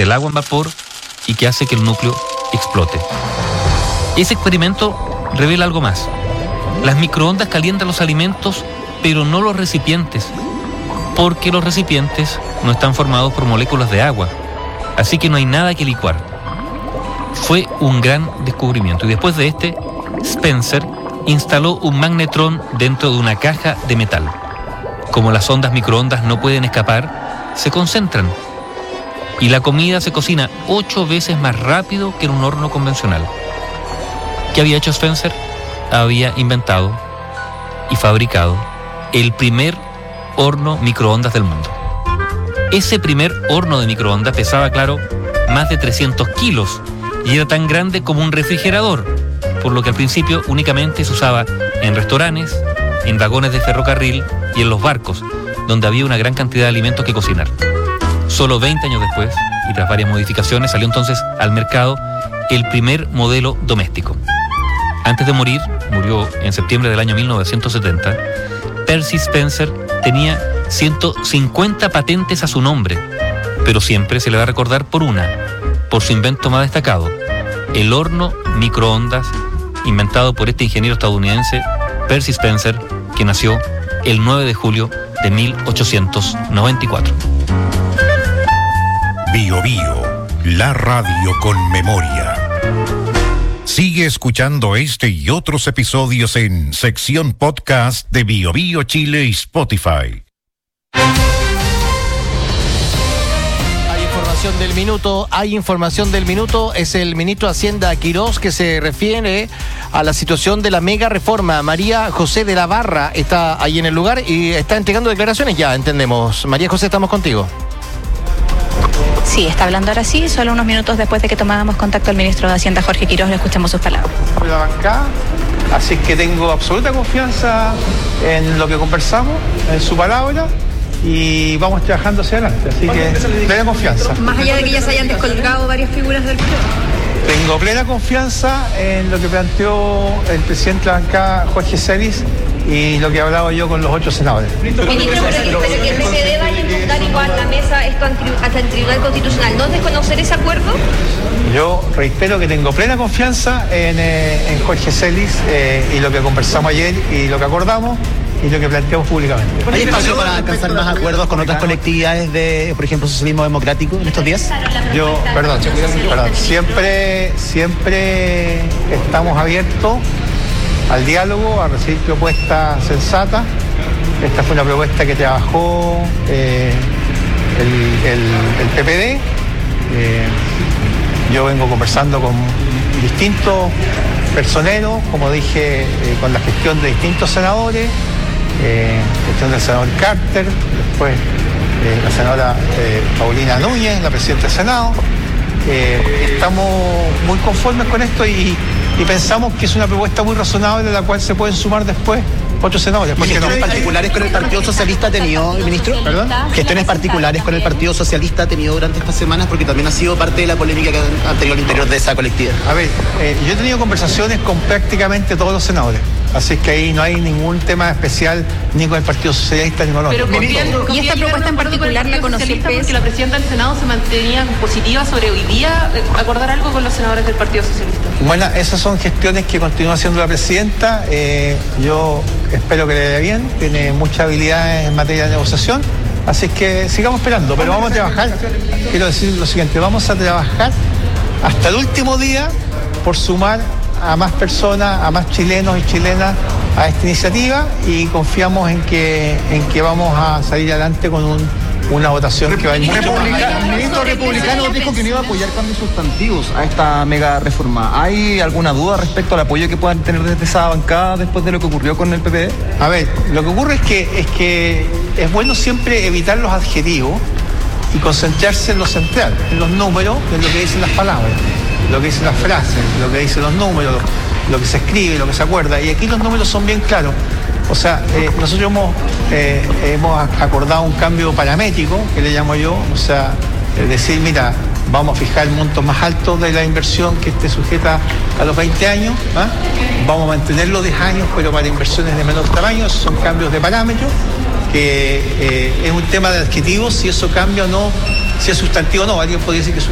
el agua en vapor y que hace que el núcleo explote. Ese experimento revela algo más. Las microondas calientan los alimentos, pero no los recipientes, porque los recipientes no están formados por moléculas de agua, así que no hay nada que licuar. Fue un gran descubrimiento, y después de este, Spencer instaló un magnetrón dentro de una caja de metal. Como las ondas microondas no pueden escapar, se concentran, y la comida se cocina 8 veces más rápido que en un horno convencional. ¿Qué había hecho Spencer? Había inventado y fabricado el primer horno microondas del mundo. Ese primer horno de microondas pesaba, claro, más de 300 kilos y era tan grande como un refrigerador, por lo que al principio únicamente se usaba en restaurantes, en vagones de ferrocarril y en los barcos, donde había una gran cantidad de alimentos que cocinar. Solo 20 años después, y tras varias modificaciones, salió entonces al mercado el primer modelo doméstico. Antes de morir, murió en septiembre del año 1970, Percy Spencer tenía 150 patentes a su nombre, pero siempre se le va a recordar por su invento más destacado, el horno microondas, inventado por este ingeniero estadounidense, Percy Spencer, que nació el 9 de julio de 1894. Bio Bio, la radio con memoria. Sigue escuchando este y otros episodios en sección podcast de Bio Bio Chile y Spotify. Hay información del minuto, es el ministro de Hacienda Quirós que se refiere a la situación de la mega reforma. María José de la Barra está ahí en el lugar y está entregando declaraciones ya, entendemos. María José, estamos contigo. Sí, está hablando ahora sí, solo unos minutos después de que tomábamos contacto al ministro de Hacienda, Jorge Quirós, le escuchamos sus palabras. La bancada, así que tengo absoluta confianza en lo que conversamos, en su palabra, y vamos trabajando hacia adelante, así que plena confianza. Más allá de que ya se hayan descolgado varias figuras del proyecto. Tengo plena confianza en lo que planteó el presidente de la bancada, Jorge Celis, y lo que he hablado yo con los 8 senadores. Ministro, pero que el PSD vaya a impugnar igual la mesa esto hasta el Tribunal Constitucional, ¿no es desconocer ese acuerdo? Yo reitero que tengo plena confianza en Jorge Celis y lo que conversamos ayer y lo que acordamos y lo que planteamos públicamente. ¿Hay espacio para alcanzar más acuerdos con otras colectividades de, por ejemplo, socialismo democrático en estos días? Perdón, siempre estamos abiertos al diálogo, a recibir propuestas sensatas. Esta fue una propuesta que trabajó el PPD. Yo vengo conversando con distintos personeros, como dije, con la gestión de distintos senadores, gestión del senador Carter, después la senadora Paulina Núñez, la presidenta del Senado. Estamos muy conformes con esto y pensamos que es una propuesta muy razonable, a la cual se pueden sumar después otros senadores. ¿Gestiones particulares con el Partido Socialista ha tenido, ministro? ¿Perdón? ¿Gestiones particulares con el Partido Socialista ha tenido durante estas semanas? Porque también ha sido parte de la polémica que han tenido al interior de esa colectividad. A ver, yo he tenido conversaciones con prácticamente todos los senadores. Así que ahí no hay ningún tema especial ni con el Partido Socialista ni con otros. ¿Y esta propuesta en particular la conoció el PS? Porque la presidenta del Senado se mantenía positiva sobre hoy día acordar algo con los senadores del Partido Socialista. Bueno, esas son gestiones que continúa haciendo la presidenta. Yo espero que le vaya bien, tiene mucha habilidad en materia de negociación. Así que sigamos esperando, pero vamos a trabajar. Quiero decir lo siguiente, vamos a trabajar hasta el último día por sumar a más personas, a más chilenos y chilenas a esta iniciativa y confiamos en que vamos a salir adelante con una votación que va a ir mucho más. El ministro republicano dijo que no iba a apoyar cambios sustantivos a esta mega reforma. ¿Hay alguna duda respecto al apoyo que puedan tener desde esa bancada después de lo que ocurrió con el PPD? A ver, lo que ocurre es que es bueno siempre evitar los adjetivos y concentrarse en lo central, en los números, en lo que dicen las palabras, lo que dicen las frases, lo que dicen los números, lo que se escribe, lo que se acuerda. Y aquí los números son bien claros. O sea, nosotros hemos acordado un cambio paramétrico, que le llamo yo, o sea, es decir, mira, vamos a fijar montos más altos de la inversión que esté sujeta a los 20 años, ¿ah? Vamos a mantener los 10 años, pero para inversiones de menor tamaño. Esos son cambios de parámetros, que es un tema de adjetivos, si eso cambia o no, si es sustantivo o no. Alguien podría decir que es